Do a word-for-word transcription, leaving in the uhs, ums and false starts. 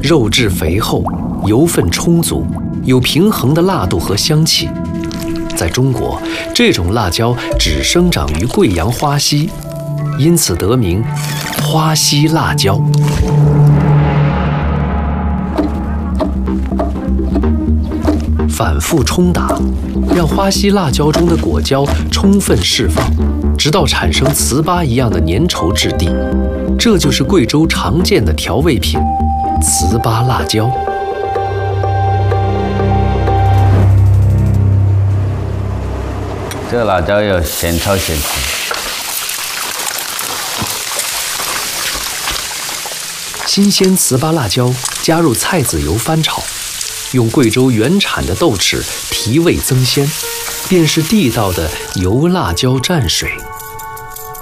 肉质肥厚，油分充足，有平衡的辣度和香气。在中国，这种辣椒只生长于贵阳花溪，因此得名花溪辣椒。反复冲打，让花溪辣椒中的果胶充分释放，直到产生糍粑一样的粘稠质地。这就是贵州常见的调味品——糍粑辣椒。 这个辣椒要现炒现吃。 新鲜糍粑辣椒加入菜籽油翻炒，用贵州原产的豆豉提味增鲜，便是地道的油辣椒蘸水。